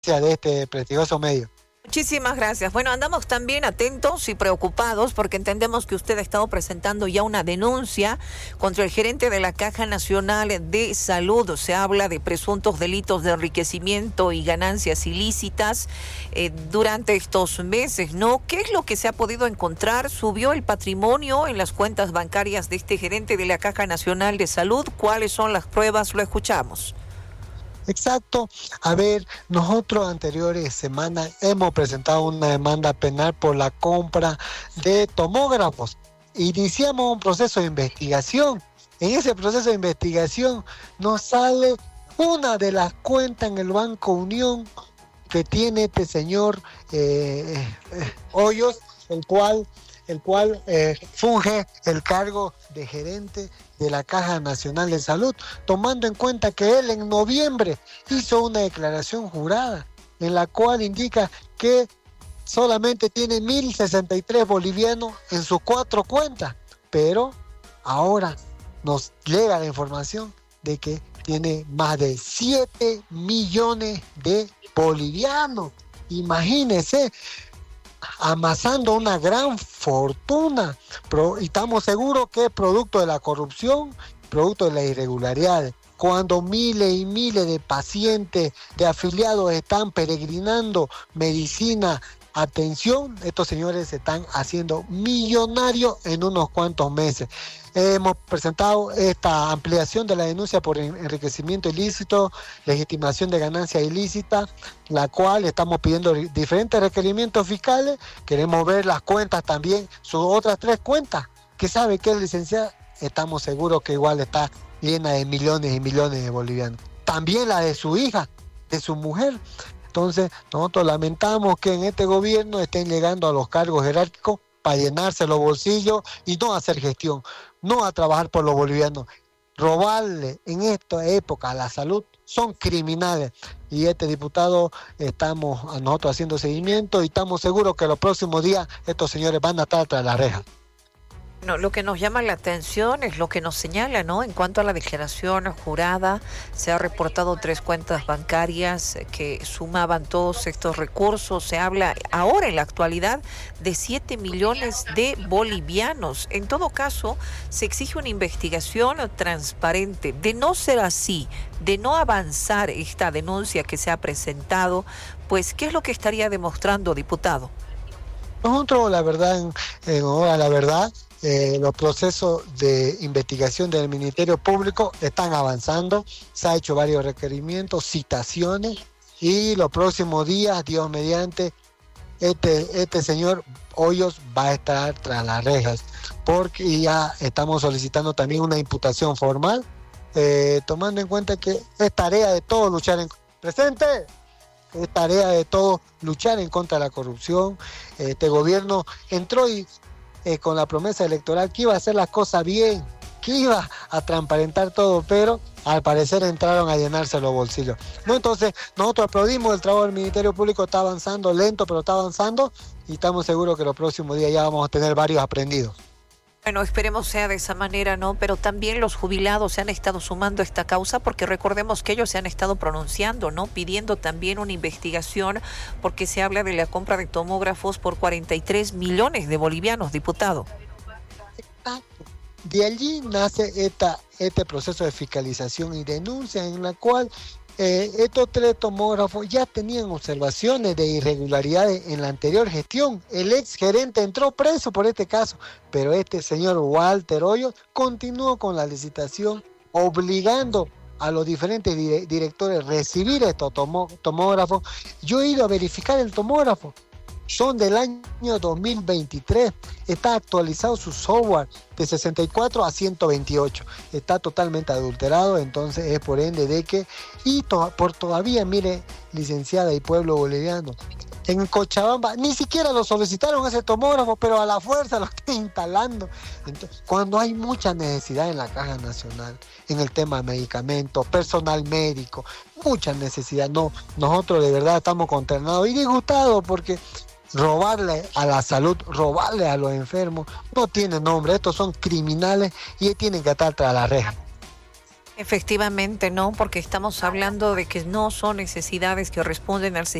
de este prestigioso medio. Muchísimas gracias. Bueno, andamos también atentos y preocupados porque entendemos que usted ha estado presentando ya una denuncia contra el gerente de la Caja Nacional de Salud. Se habla de presuntos delitos de enriquecimiento y ganancias ilícitas durante estos meses, ¿no? ¿Qué es lo que se ha podido encontrar? ¿Subió el patrimonio en las cuentas bancarias de este gerente de la Caja Nacional de Salud? ¿Cuáles son las pruebas? Lo escuchamos. Exacto. A ver, nosotros anteriores semanas hemos presentado una demanda penal por la compra de tomógrafos. Iniciamos un proceso de investigación. En ese proceso de investigación nos sale una de las cuentas en el Banco Unión que tiene este señor Hoyos, el cual funge el cargo de gerente de la Caja Nacional de Salud, tomando en cuenta que él en noviembre hizo una declaración jurada en la cual indica que solamente tiene 1.063 bolivianos en sus 4 cuentas, pero ahora nos llega la información de que tiene más de 7 millones de bolivianos. Imagínense, amasando una gran fortuna, y estamos seguros que es producto de la corrupción, producto de las irregularidades. Cuando miles y miles de pacientes, de afiliados están peregrinando medicina, atención, estos señores se están haciendo millonarios en unos cuantos meses. Hemos presentado esta ampliación de la denuncia por enriquecimiento ilícito, legitimación de ganancia ilícita, la cual estamos pidiendo diferentes requerimientos fiscales. Queremos ver las cuentas también, sus otras 3 cuentas, que sabe que es licenciada, estamos seguros que igual está llena de millones y millones de bolivianos. También la de su hija, de su mujer. Entonces, nosotros lamentamos que en este gobierno estén llegando a los cargos jerárquicos para llenarse los bolsillos y no hacer gestión, no a trabajar por los bolivianos. Robarle en esta época a la salud son criminales. Y este diputado, estamos nosotros haciendo seguimiento y estamos seguros que los próximos días estos señores van a estar tras la reja. No, lo que nos llama la atención es lo que nos señala, ¿no? En cuanto a la declaración jurada, se ha reportado 3 cuentas bancarias que sumaban todos estos recursos. Se habla ahora en la actualidad de 7 millones de bolivianos. En todo caso, se exige una investigación transparente. De no ser así, de no avanzar esta denuncia que se ha presentado, pues, ¿qué es lo que estaría demostrando, diputado? Nosotros, la verdad, en honor a la verdad, los procesos de investigación del Ministerio Público están avanzando, se ha hecho varios requerimientos, citaciones, y los próximos días, Dios mediante, este señor Hoyos va a estar tras las rejas, porque ya estamos solicitando también una imputación formal, tomando en cuenta que es tarea de todos luchar en... ¡Presente! Es tarea de todos luchar en contra de la corrupción. Este gobierno entró y con la promesa electoral que iba a hacer las cosas bien, que iba a transparentar todo, pero al parecer entraron a llenarse los bolsillos. No, entonces nosotros aplaudimos el trabajo del Ministerio Público, está avanzando lento, pero está avanzando, y estamos seguros que los próximos días ya vamos a tener varios aprendidos. Bueno, esperemos sea de esa manera, ¿no? Pero también los jubilados se han estado sumando a esta causa, porque recordemos que ellos se han estado pronunciando, ¿no? Pidiendo también una investigación, porque se habla de la compra de tomógrafos por 43 millones de bolivianos, diputado. De allí nace este proceso de fiscalización y denuncia en la cual estos 3 tomógrafos ya tenían observaciones de irregularidades en la anterior gestión. El ex gerente entró preso por este caso, pero este señor Walter Hoyos continuó con la licitación, obligando a los diferentes directores a recibir estos tomógrafos. Yo he ido a verificar el tomógrafo. Son del año 2023, está actualizado su software de 64 a 128, está totalmente adulterado, entonces es por ende de que, y por todavía, mire, licenciada y pueblo boliviano, en Cochabamba ni siquiera lo solicitaron ese tomógrafo, pero a la fuerza lo están instalando. Entonces, cuando hay mucha necesidad en la Caja Nacional, en el tema de medicamentos, personal médico, mucha necesidad, no, nosotros de verdad estamos consternados y disgustados porque robarle a la salud, robarle a los enfermos, no tiene nombre. Estos son criminales y tienen que estar tras la reja. Efectivamente, no, porque estamos hablando de que no son necesidades que responden al